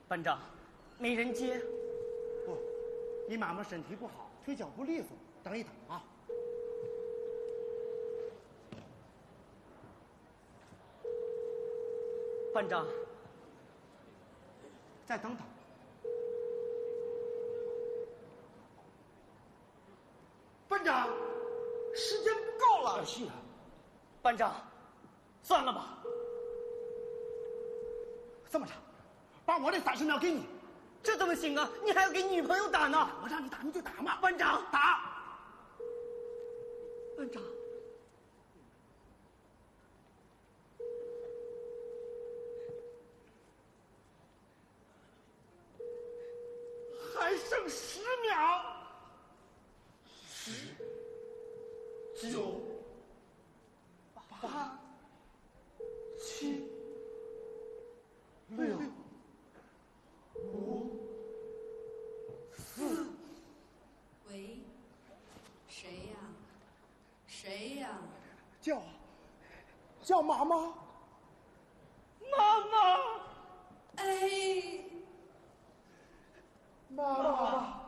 班长，没人接。 不，你妈妈身体不好，腿脚不利索，等一等啊。 班长， 再等等。班长，时间不够了。是啊。 班长，算了吧。 这么着，把我的30秒给你。 这怎么行啊？你还要给女朋友打呢。 我让你打你就打嘛。 班长， 打。 班长。 还剩10秒。10、9、8、7、6、5、4。 喂，谁呀？谁呀？ 叫妈妈。 妈妈。 哎， 妈妈。